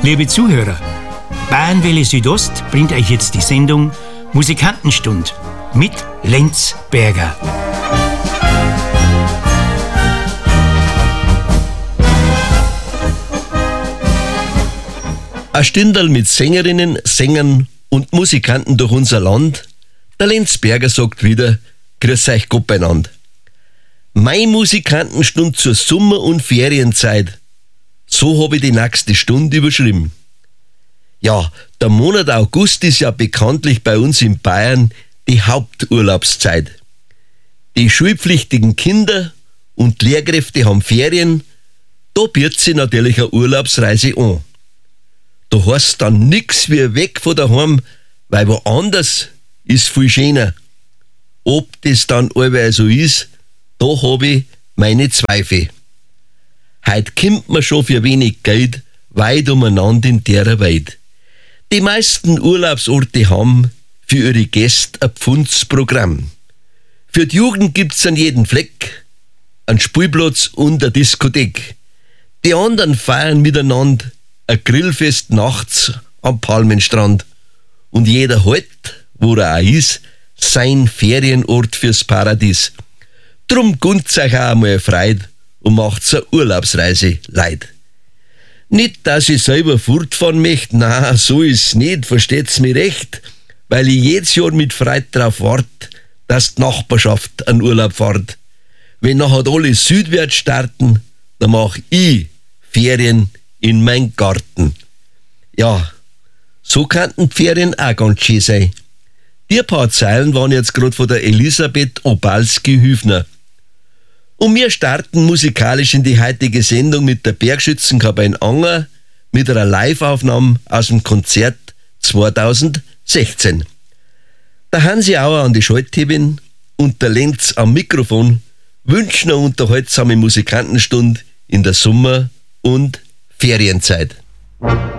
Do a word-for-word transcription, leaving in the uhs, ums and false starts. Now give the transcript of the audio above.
Liebe Zuhörer, Bayernwelle Südost bringt euch jetzt die Sendung Musikantenstund mit Lenz Berger. Ein Stündel mit Sängerinnen, Sängern und Musikanten durch unser Land. Der Lenz Berger sagt wieder, grüß euch Gott beieinander. Meine Musikantenstund zur Sommer- und Ferienzeit. So habe ich die nächste Stunde überschrieben. Ja, der Monat August ist ja bekanntlich bei uns in Bayern die Haupturlaubszeit. Die schulpflichtigen Kinder und Lehrkräfte haben Ferien, da bietet sich natürlich eine Urlaubsreise an. Da heißt dann nix wie weg von daheim, weil woanders ist viel schöner. Ob das dann allweil so ist, da habe ich meine Zweifel. Heut kommt man schon für wenig Geld weit umeinander in der Welt. Die meisten Urlaubsorte haben für ihre Gäste ein Pfundsprogramm. Für die Jugend gibt's an jedem Fleck einen Spielplatz und eine Diskothek. Die anderen feiern miteinander ein Grillfest nachts am Palmenstrand. Und jeder halt, wo er auch ist, sein Ferienort fürs Paradies. Drum gönnt's euch auch einmal Freude und macht's eine Urlaubsreise leid. Nicht, dass ich selber fortfahren möchte, na, so ist's nicht, versteht's mir recht, weil ich jedes Jahr mit Freude drauf wart, dass die Nachbarschaft an Urlaub fährt. Wenn nachher alle südwärts starten, dann mach ich Ferien in mein Garten. Ja, so könnten die Ferien auch ganz schön sein. Die paar Zeilen waren jetzt gerade von der Elisabeth Obalski-Hüfner. Und wir starten musikalisch in die heutige Sendung mit der Bergschützenkapelle Anger mit einer Live-Aufnahme aus dem Konzert zweitausendsechzehn. Der Hansi Auer an die Schalthebin und der Lenz am Mikrofon wünschen eine unterhaltsame Musikantenstunde in der Sommer- und Ferienzeit.